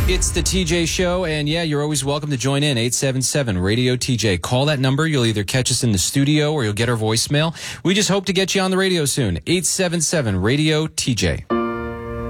It's the TJ Show, and yeah, you're always welcome to join in. 877-RADIO-TJ. Call that number. You'll either catch us in the studio or you'll get our voicemail. We just hope to get you on the radio soon. 877-RADIO-TJ.